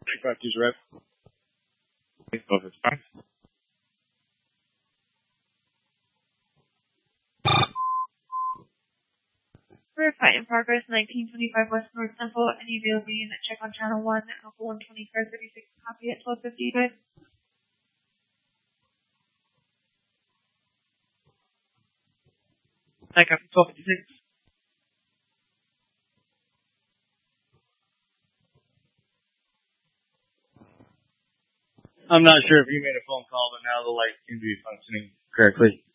352's rep. Both is fine. Verify in progress, 1925 West North Temple. Any availability unit check on channel 1, Alpha 120 car 36, copy at 1250, good. Hi, copy 1256. I'm not sure if you made a phone call, but now the light seems to be functioning correctly.